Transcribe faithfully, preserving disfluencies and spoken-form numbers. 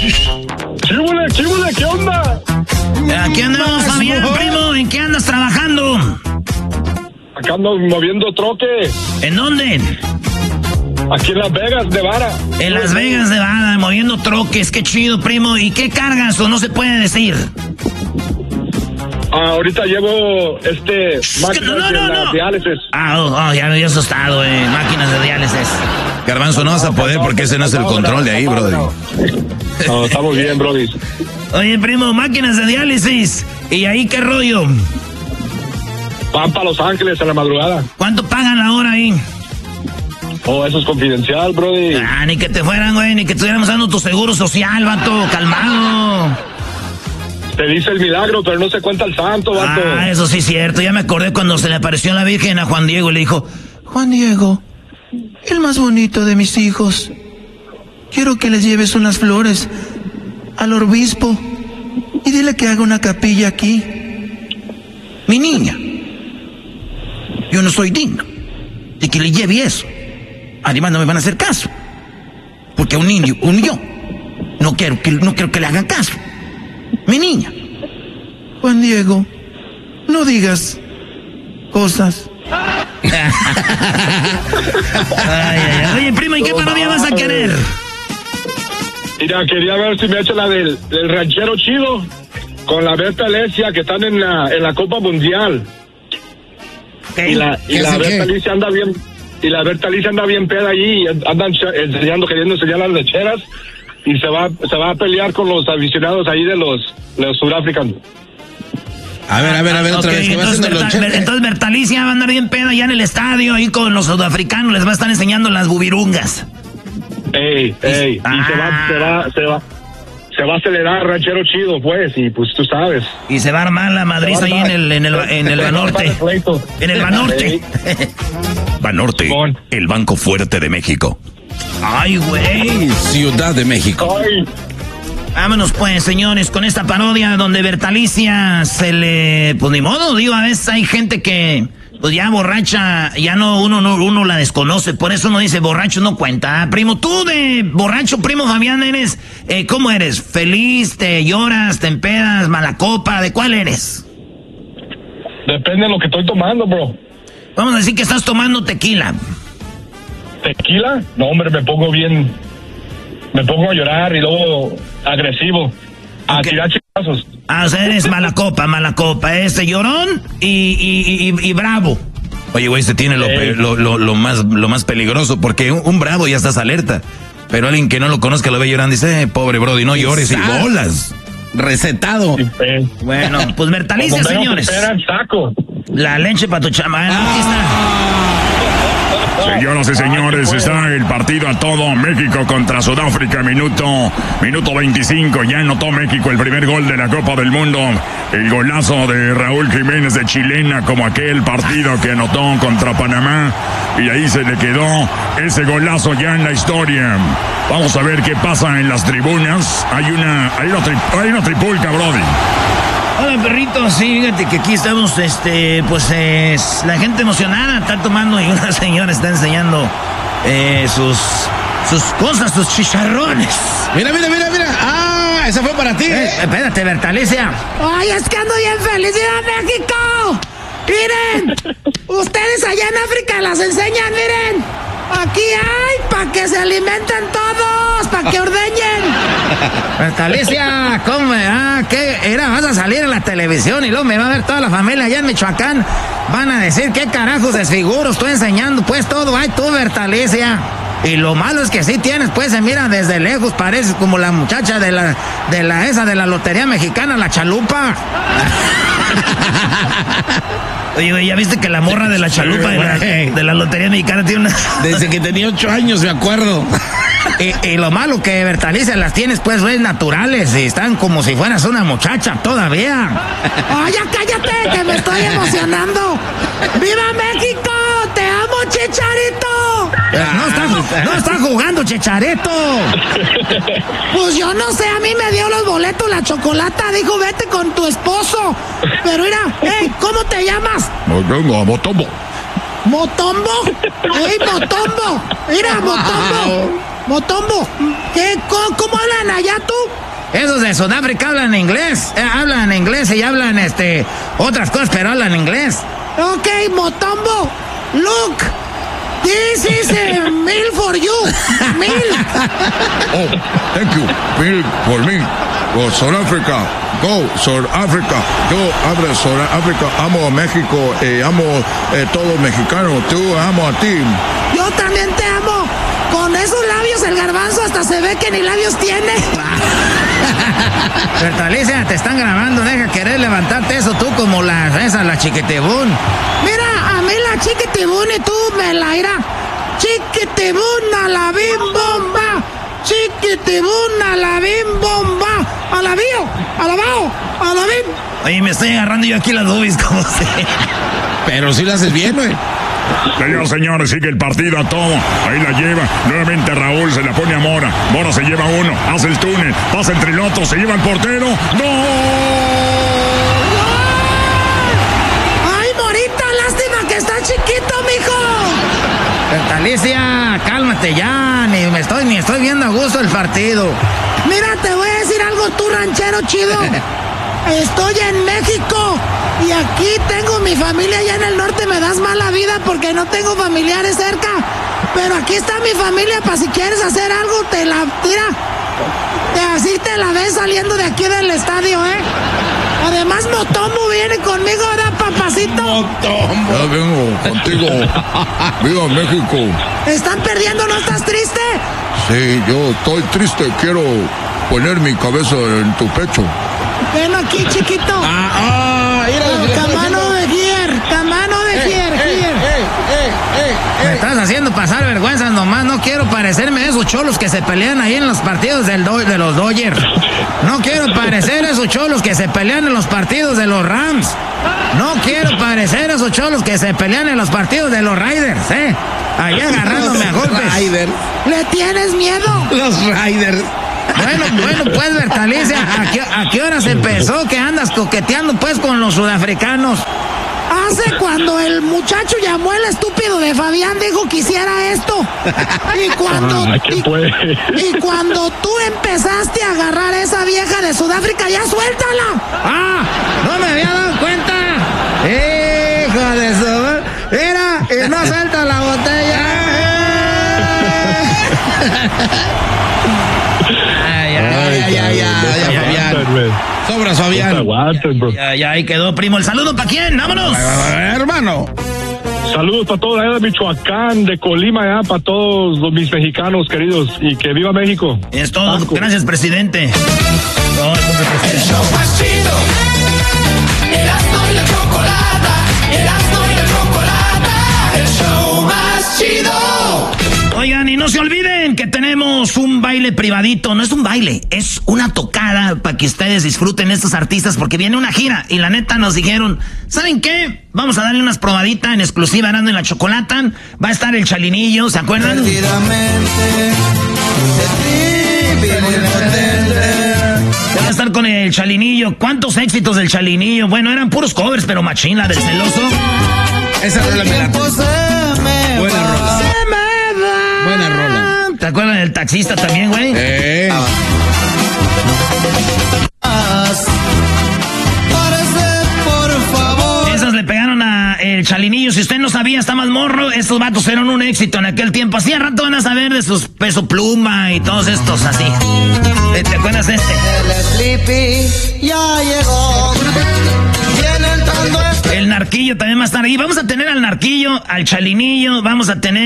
¡Chíbule, chíbule! ¿Qué onda? Aquí andamos, Fabián, primo. ¿En qué andas trabajando? Acá ando moviendo troque. ¿En dónde? Aquí en Las Vegas, Nevada. En Las Vegas, Nevada, moviendo troques. Qué chido, primo. ¿Y qué cargas o no se puede decir? Ah, ahorita llevo este máquinas no, no, de no, la no. diálisis. Ah, oh, oh, ya me había asustado, eh. Máquinas de diálisis. Garbanzo, no vas a poder porque ese no es el control de ahí, brother. No, estamos bien, brody. Oye, primo, máquinas de diálisis. ¿Y ahí qué rollo? Van para Los Ángeles a la madrugada. ¿Cuánto pagan la hora ahí? Oh, eso es confidencial, brody. Ah, ni que te fueran, güey, ni que estuviéramos dando tu seguro social, vato, calmado. Te dice el milagro, pero no se cuenta el santo, vato. Ah, eso sí es cierto. Ya me acordé cuando se le apareció la Virgen a Juan Diego y le dijo: Juan Diego, el más bonito de mis hijos, quiero que les lleves unas flores al obispo y dile que haga una capilla aquí. Mi niña, yo no soy digno de que le lleve eso. Además no me van a hacer caso, porque a un niño, un yo, no quiero que, no quiero que le hagan caso. Mi niña. Juan Diego, no digas cosas. ay, ay, ay. Oye, primo, ¿y qué parodia vas a querer? Mira, quería ver si me echa la del, del ranchero chido con la Berta Alicia, que están en la, en la Copa Mundial. ¿Qué? Y la, y la Berta Alicia anda bien, y la Berta Alicia anda bien peda allí, y andan enseñando, queriendo enseñar las lecheras, y se va, se va a pelear con los aficionados ahí de los, los surafricanos. A ver, a ver, a ver, otra okay, vez. ¿Qué entonces, va haciendo Berta, entonces Bertalicia va a andar bien peda allá en el estadio, ahí con los sudafricanos, les va a estar enseñando las bubirungas. Ey, ey, ah. y se va, se va, se va, se va a acelerar ranchero chido, pues, y pues tú sabes. Y se va a armar la madriz ahí en el, en el, en el Banorte. En el Banorte. Banorte, el banco fuerte de México. Ay, güey. Ciudad de México. Ay. Vámonos pues, señores, con esta parodia donde Bertalicia se le... Pues ni modo, digo, a veces hay gente que... Pues ya borracha, ya no, uno no, uno la desconoce, por eso uno dice, borracho no cuenta. Ah, primo, tú de borracho, primo Fabián, eres, eh, ¿cómo eres? ¿Feliz, te lloras, te empedas, mala copa? ¿De cuál eres? Depende de lo que estoy tomando, bro. Vamos a decir que estás tomando tequila. ¿Tequila? No, hombre, me pongo bien, me pongo a llorar y luego agresivo, a okay. tirar chingazos. Ah, o sea, eres mala copa, mala copa, este llorón y, y, y, y bravo. Oye, güey, este tiene lo, hey. lo, lo, lo, más, lo más peligroso, porque un, un bravo ya estás alerta, pero alguien que no lo conozca lo ve llorando y dice, eh, pobre brody, no llores y bolas. Recetado. Sí, pues. Bueno, pues Bertalicia, señores. Saco. La leche para tu chama. Ah. Aquí está. Señoras y señores, está el partido a todo. México contra Sudáfrica, minuto, minuto veinticinco. Ya anotó México el primer gol de la Copa del Mundo. El golazo de Raúl Jiménez de chilena, como aquel partido que anotó contra Panamá. Y ahí se le quedó ese golazo ya en la historia. Vamos a ver qué pasa en las tribunas. Hay una, hay una, tri, hay una tripulca, brody. Hola, perrito, sí, fíjate que aquí estamos, este, pues, eh, la gente emocionada está tomando y una señora está enseñando eh, sus, sus cosas, sus chicharrones. Mira, mira, mira, mira. Ah, esa fue para ti. Eh, espérate, Bertalicia. Ay, es que ando bien feliz, ¡viva México! Miren, ustedes allá en África las enseñan, miren. Aquí hay, para que se alimenten todos, para que ordeñen. Bertalicia, ¿cómo me va? ¿Qué era? Vas a salir en la televisión y luego me va a ver toda la familia allá en Michoacán. Van a decir, ¿qué carajos desfiguro estoy enseñando? Pues todo, ay, tú, Bertalicia. Y lo malo es que sí tienes, pues se mira desde lejos, pareces como la muchacha de la, de la esa de la Lotería Mexicana, la Chalupa. Oye, güey, ¿ya viste que la morra de la Chalupa de la, de la Lotería Mexicana tiene una... Desde que tenía ocho años, me acuerdo. Y, y lo malo que Bertalicia las tienes, pues, güey, naturales y están como si fueras una muchacha todavía. ¡Ay, ya cállate, que me estoy emocionando! ¡Viva México! ¡Te amo, Chicharito! No está, no está jugando, Chicharito. Pues yo no sé, a mí me dio los boletos la chocolata, dijo, vete con tu esposo. Pero mira, hey, ¿cómo te llamas? Motombo, Motombo. ¿Motombo? ¡Ey, Motombo! ¡Mira, Motombo! Motombo, ¿qué, cómo, ¿cómo hablan allá tú? Esos de Sudáfrica hablan inglés, eh, hablan inglés y hablan este otras cosas, pero hablan inglés. Ok, Motombo, look, this is a meal for you, meal. Oh, thank you, meal for me. Go, South Africa, go, South Africa. Yo hablo de South Africa, amo a México, eh, amo eh, todo mexicano, tú amo a ti. Yo también te amo. Con esos labios el garbanzo hasta se ve que ni labios tiene. Bertalicia, te están grabando, deja querer levantarte eso tú como la, esa, la chiquitibún. Mira, a mí la chiquitibún y tú me la irá. Chiquitibún a la bim bomba. Chiquitibún a la bim bomba. A la bio, a la bao, a la bim. Oye, me estoy agarrando yo aquí las boobies como se. Pero si lo haces bien, güey. Señores, señores, sigue el partido a todo. Ahí la lleva. Nuevamente Raúl se la pone a Mora. Mora se lleva uno. Hace el túnel. Pasa entre el otro. Se lleva el portero. ¡No! ¡Ay, Morita! Lástima que está chiquito, mijo. Bertalicia, cálmate ya. Ni me estoy, ni estoy viendo a gusto el partido. Mira, te voy a decir algo, tú ranchero chido. Estoy en México y aquí tengo mi familia allá en el norte. Me das mala vida porque no tengo familiares cerca. Pero aquí está mi familia para si quieres hacer algo, te la tira. Te, así te la ves saliendo de aquí del estadio, ¿eh? Además, Motombo viene conmigo, ¿verdad, papacito? Motombo. Ya vengo contigo. Viva México. ¿Están perdiendo? ¿No estás triste? Sí, yo estoy triste. Quiero poner mi cabeza en tu pecho. Ven aquí, chiquito. Ah, ah, mira. Oh, camano de gier, camano de gier, gier. Me estás haciendo pasar vergüenzas nomás. No quiero parecerme a esos cholos que se pelean ahí en los partidos del do de los Dodgers. No quiero parecer a esos cholos que se pelean en los partidos de los Rams. No quiero parecer a esos cholos que se pelean en los partidos de los Raiders, ¿eh? Ahí agarrándome a golpes. Raiders. ¿Le tienes miedo? Los Raiders. Bueno, bueno, pues, Bertalicia, ¿a qué, ¿a qué horas empezó que andas coqueteando, pues, con los sudafricanos? Hace cuando el muchacho llamó el estúpido de Fabián, dijo que hiciera esto. Y cuando, ah, ¿qué y, puede? y cuando tú empezaste a agarrar a esa vieja de Sudáfrica, ya suéltala. ¡Ah! ¡No me había dado cuenta! ¡Hijo de su... Mira, y no suelta la botella. Ay, ay, ay, ay, ay, ay, Fabián. Sobras, Fabián. Ya, ya, ahí quedó, primo. ¿El saludo para quién? ¡Vámonos! Hermano. Saludos para todos allá de Michoacán, de Colima, allá para todos los, mis mexicanos queridos. Y que viva México. Es todo. Banco. Gracias, presidente. No, El show más chido. Erasmo y la chocolata. Erasmo y la chocolata. El show más chido. Oigan, y no se olviden que tenemos un baile privadito. No es un baile, es una tocada para que ustedes disfruten estos artistas porque viene una gira. Y la neta nos dijeron, ¿saben qué? Vamos a darle unas probaditas en exclusiva Erasmo y la Chocolata. Va a estar el Chalinillo, ¿se acuerdan? Va a estar con el Chalinillo. ¿Cuántos éxitos del Chalinillo? Bueno, eran puros covers, pero machín, la del celoso. Esa rola me la... Buena rola. Buena rola. ¿Te acuerdas del taxista también, güey? Eh. Esas le pegaron a el Chalinillo. Si usted no sabía, está más morro. Estos vatos eran un éxito en aquel tiempo. Así al rato van a saber de sus Peso Pluma y todos estos así. ¿Te acuerdas de este? El Sleepy ya llegó. Viene entrando este. El Narquillo también va a estar ahí. Vamos a tener al Narquillo, al Chalinillo, vamos a tener